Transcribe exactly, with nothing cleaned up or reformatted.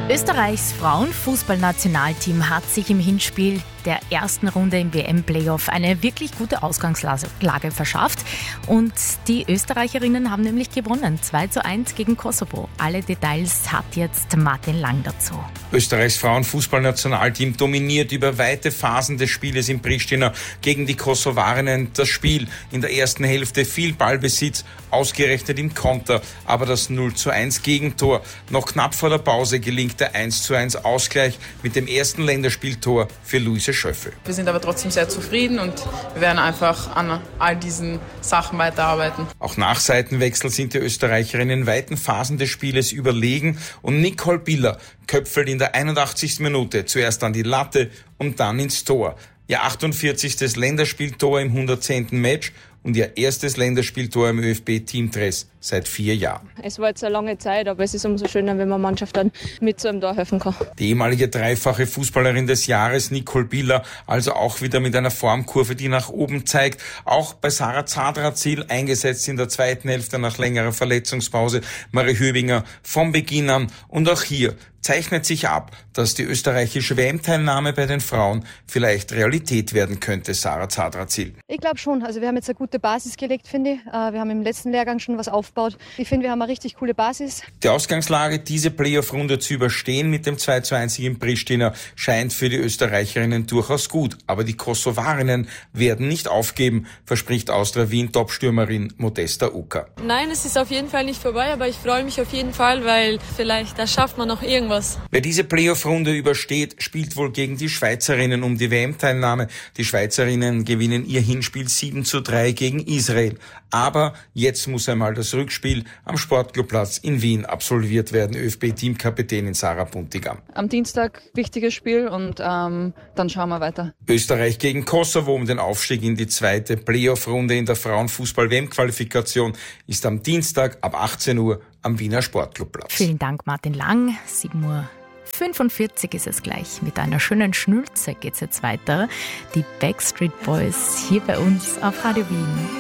Österreichs Frauenfußballnationalteam hat sich im Hinspiel der ersten Runde im W M-Playoff eine wirklich gute Ausgangslage verschafft. Und die Österreicherinnen haben nämlich gewonnen. zwei zu eins gegen Kosovo. Alle Details hat jetzt Martin Lang dazu. Österreichs Frauenfußballnationalteam dominiert über weite Phasen des Spieles in Pristina gegen die Kosovarinnen. Das Spiel in der ersten Hälfte viel Ballbesitz, ausgerechnet im Konter. Aber das null zu eins Gegentor. Noch knapp vor der Pause gelingt der eins zu eins Ausgleich mit dem ersten Länderspieltor für Luise Schöffel. Wir sind aber trotzdem sehr zufrieden und wir werden einfach an all diesen Sachen weiterarbeiten. Auch nach Seitenwechsel sind die Österreicherinnen in weiten Phasen des Spieles überlegen und Nicole Biller köpfelt in der einundachtzigsten Minute zuerst an die Latte und dann ins Tor. Ihr achtundvierzigstes Länderspieltor im hundertzehnten Match und ihr erstes Länderspieltor im ÖFB-Teamdress seit vier Jahren. Es war jetzt eine lange Zeit, aber es ist umso schöner, wenn man Mannschaft dann mit zu einem Tor helfen kann. Die ehemalige dreifache Fußballerin des Jahres, Nicole Biller, also auch wieder mit einer Formkurve, die nach oben zeigt. Auch bei Sarah Zadrazil, eingesetzt in der zweiten Hälfte nach längerer Verletzungspause, Marie Höbinger von Beginn an. Und auch hier zeichnet sich ab, dass die österreichische W M-Teilnahme bei den Frauen vielleicht Realität werden könnte, Sarah Zadrazil. Ich glaube schon. Also wir haben jetzt eine gute Basis gelegt, finde ich. Wir haben im letzten Lehrgang schon was aufgebaut. Ich finde, wir haben eine richtig coole Basis. Die Ausgangslage, diese Playoff-Runde zu überstehen mit dem zwei zu eins in Pristina, scheint für die Österreicherinnen durchaus gut. Aber die Kosovarinnen werden nicht aufgeben, verspricht Austria Wien-Topstürmerin Modesta Uka. Nein, es ist auf jeden Fall nicht vorbei, aber ich freue mich auf jeden Fall, weil vielleicht da schafft man noch irgendwas. Wer diese Playoff-Runde übersteht, spielt wohl gegen die Schweizerinnen um die W M-Teilnahme. Die Schweizerinnen gewinnen ihr Hinspiel sieben zu drei gegen Israel. Aber jetzt muss einmal das Rückspiel am Sportclubplatz in Wien absolviert werden. ÖFB-Teamkapitänin Sarah Puntigam. Am Dienstag wichtiges Spiel und ähm, dann schauen wir weiter. Österreich gegen Kosovo um den Aufstieg in die zweite Playoff-Runde in der Frauenfußball-W M-Qualifikation ist am Dienstag ab achtzehn Uhr am Wiener Sportclubplatz. Vielen Dank, Martin Lang. sieben Uhr fünfundvierzig ist es gleich. Mit einer schönen Schnulze geht's jetzt weiter. Die Backstreet Boys hier bei uns auf Radio Wien.